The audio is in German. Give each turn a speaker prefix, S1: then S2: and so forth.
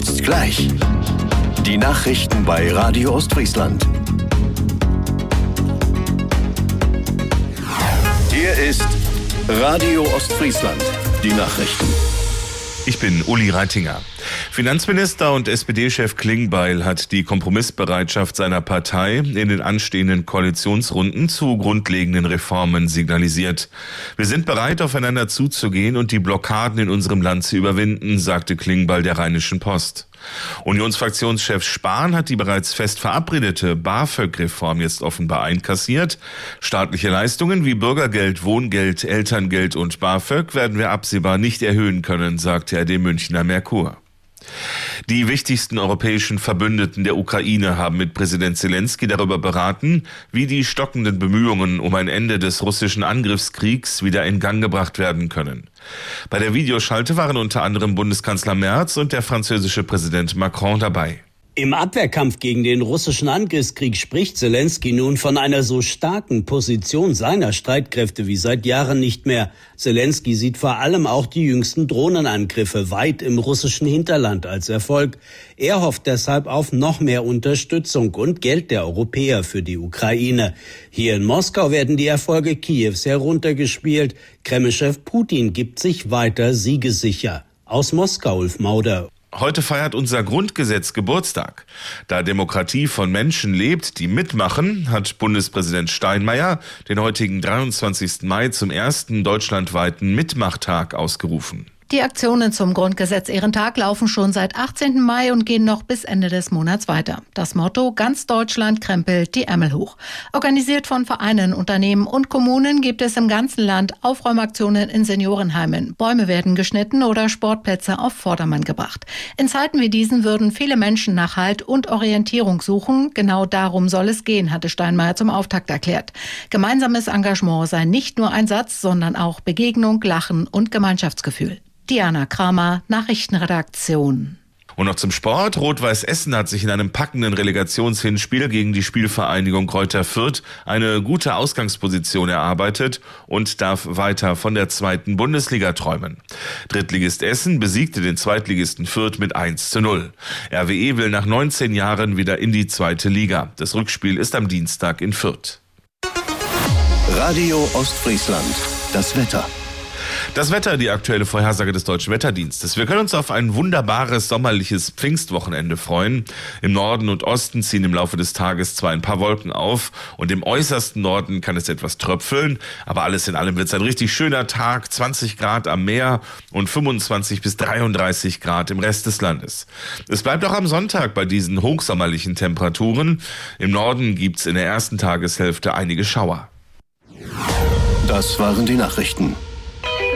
S1: Jetzt gleich. Die Nachrichten bei Radio Ostfriesland. Hier ist Radio Ostfriesland. Die Nachrichten.
S2: Ich bin Uli Reitinger. Finanzminister und SPD-Chef Klingbeil hat die Kompromissbereitschaft seiner Partei in den anstehenden Koalitionsrunden zu grundlegenden Reformen signalisiert. Wir sind bereit, aufeinander zuzugehen und die Blockaden in unserem Land zu überwinden, sagte Klingbeil der Rheinischen Post. Unionsfraktionschef Spahn hat die bereits fest verabredete BAföG-Reform jetzt offenbar einkassiert. Staatliche Leistungen wie Bürgergeld, Wohngeld, Elterngeld und BAföG werden wir absehbar nicht erhöhen können, sagte er dem Münchner Merkur. Die wichtigsten europäischen Verbündeten der Ukraine haben mit Präsident Zelensky darüber beraten, wie die stockenden Bemühungen um ein Ende des russischen Angriffskriegs wieder in Gang gebracht werden können. Bei der Videoschalte waren unter anderem Bundeskanzler Merz und der französische Präsident Macron dabei.
S3: Im Abwehrkampf gegen den russischen Angriffskrieg spricht Zelensky nun von einer so starken Position seiner Streitkräfte wie seit Jahren nicht mehr. Zelensky sieht vor allem auch die jüngsten Drohnenangriffe weit im russischen Hinterland als Erfolg. Er hofft deshalb auf noch mehr Unterstützung und Geld der Europäer für die Ukraine. Hier in Moskau werden die Erfolge Kiews heruntergespielt. Kremlchef Putin gibt sich weiter siegessicher. Aus Moskau, Ulf Mauder.
S2: Heute feiert unser Grundgesetz Geburtstag. Da Demokratie von Menschen lebt, die mitmachen, hat Bundespräsident Steinmeier den heutigen 23. Mai zum ersten deutschlandweiten Mitmachtag ausgerufen.
S4: Die Aktionen zum Grundgesetz-Ehrentag laufen schon seit 18. Mai und gehen noch bis Ende des Monats weiter. Das Motto: Ganz Deutschland krempelt die Ärmel hoch. Organisiert von Vereinen, Unternehmen und Kommunen gibt es im ganzen Land Aufräumaktionen in Seniorenheimen. Bäume werden geschnitten oder Sportplätze auf Vordermann gebracht. In Zeiten wie diesen würden viele Menschen nach Halt und Orientierung suchen. Genau darum soll es gehen, hatte Steinmeier zum Auftakt erklärt. Gemeinsames Engagement sei nicht nur ein Satz, sondern auch Begegnung, Lachen und Gemeinschaftsgefühl. Diana Kramer, Nachrichtenredaktion.
S2: Und noch zum Sport. Rot-Weiß Essen hat sich in einem packenden Relegationshinspiel gegen die Spielvereinigung Greuther Fürth eine gute Ausgangsposition erarbeitet und darf weiter von der 2. Bundesliga träumen. Drittligist Essen besiegte den Zweitligisten Fürth mit 1:0. RWE will nach 19 Jahren wieder in die 2. Liga. Das Rückspiel ist am Dienstag in Fürth.
S1: Radio Ostfriesland. Das Wetter.
S2: Das Wetter, die aktuelle Vorhersage des Deutschen Wetterdienstes. Wir können uns auf ein wunderbares sommerliches Pfingstwochenende freuen. Im Norden und Osten ziehen im Laufe des Tages zwar ein paar Wolken auf und im äußersten Norden kann es etwas tröpfeln, aber alles in allem wird es ein richtig schöner Tag, 20 Grad am Meer und 25 bis 33 Grad im Rest des Landes. Es bleibt auch am Sonntag bei diesen hochsommerlichen Temperaturen. Im Norden gibt's in der ersten Tageshälfte einige Schauer.
S1: Das waren die Nachrichten.